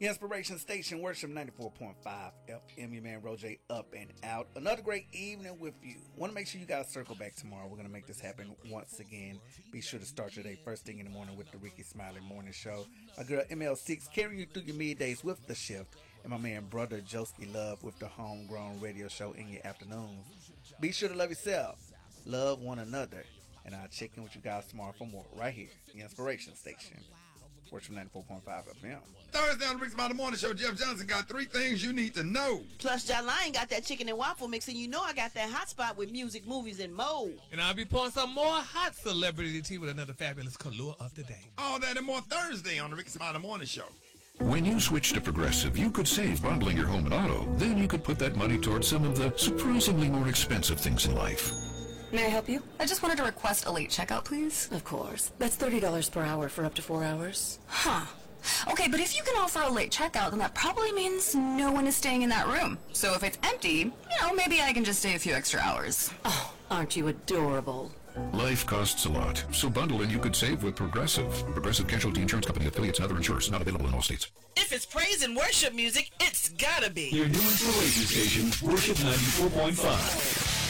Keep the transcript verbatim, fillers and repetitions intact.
Inspiration Station, Worship ninety-four point five F M. Your man Roger up and out. Another great evening with you. Want to make sure you guys circle back tomorrow. We're going to make this happen once again. Be sure to start your day first thing in the morning with the Ricky Smiley Morning Show. My girl M L six carrying you through your middays with The Shift. And my man Brother Joski Love with the Homegrown Radio Show in your afternoons. Be sure to love yourself, love one another. And I'll check in with you guys tomorrow for more right here, the Inspiration Station. Worship ninety-four point five F M. Thursday on the Rick Smiley Morning Show, Jeff Johnson got three things you need to know. Plus, John Lyon got that chicken and waffle mix, and you know I got that hot spot with music, movies, and more. And I'll be pouring some more hot celebrity tea with another fabulous color of the day. All that and more Thursday on the Rick Smiley Morning Show. When you switch to Progressive, you could save bundling your home and auto. Then you could put that money towards some of the surprisingly more expensive things in life. May I help you? I just wanted to request a late checkout, please. Of course. That's thirty dollars per hour for up to four hours. Huh. Okay, but if you can offer a late checkout, then that probably means no one is staying in that room. So if it's empty, you know, maybe I can just stay a few extra hours. Oh, aren't you adorable? Life costs a lot, so bundle and you could save with Progressive. Progressive Casualty Insurance Company, affiliates, and other insurers. Not available in all states. If it's praise and worship music, it's gotta be your new inspiration station, Worship ninety-four point five.